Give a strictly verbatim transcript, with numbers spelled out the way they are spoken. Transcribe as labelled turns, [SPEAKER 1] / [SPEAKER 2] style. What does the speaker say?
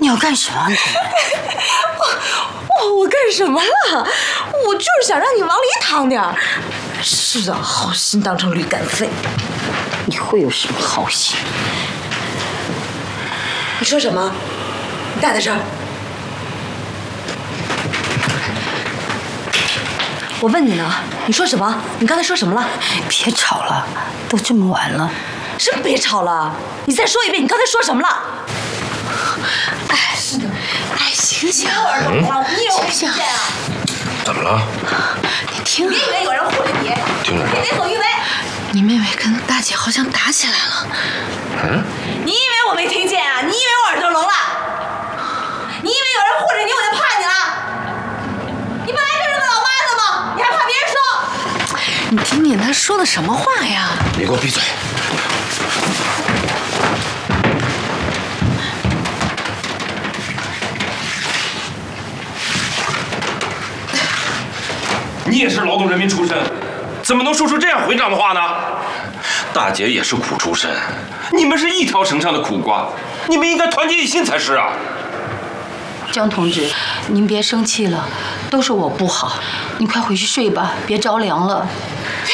[SPEAKER 1] 你要干什么？你
[SPEAKER 2] 我我我干什么了？我就是想让你往里淌点儿。是的，好心当成驴肝肺。
[SPEAKER 1] 你会有什么好心？
[SPEAKER 2] 你说什么？你大点声。我问你呢，你说什么？你刚才说什么了？
[SPEAKER 1] 别吵了，都这么晚了。
[SPEAKER 2] 是别吵了，你再说一遍，你刚才说什么了？哎，是的，哎，醒醒！你耳朵聋了？你以为我没听见啊？
[SPEAKER 3] 怎么了？
[SPEAKER 1] 你听，
[SPEAKER 2] 别以为有人护着你，
[SPEAKER 3] 听着呢。
[SPEAKER 2] 别为所欲为。
[SPEAKER 1] 你妹妹跟大姐好像打起来了。
[SPEAKER 3] 嗯？
[SPEAKER 2] 你以为我没听见啊？你以为我耳朵聋了？你以为有人护着你我就怕你了？你本来就是个老妈子嘛，你还怕别人说？
[SPEAKER 1] 你听听她说的什么话呀？
[SPEAKER 3] 你给我闭嘴！你也是劳动人民出身，怎么能说出这样回账的话呢？大姐也是苦出身，你们是一条绳上的苦瓜，你们应该团结一心才是啊！
[SPEAKER 1] 江同志，您别生气了，都是我不好，你快回去睡吧，别着凉了。